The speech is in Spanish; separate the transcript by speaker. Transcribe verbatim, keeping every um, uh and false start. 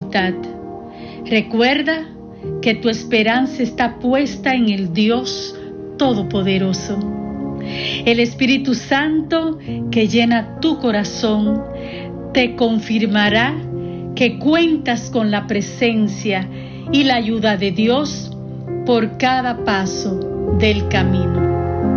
Speaker 1: dificultad. Recuerda que tu esperanza está puesta en el Dios Todopoderoso. El Espíritu Santo que llena tu corazón te confirmará que cuentas con la presencia y la ayuda de Dios por cada paso del camino.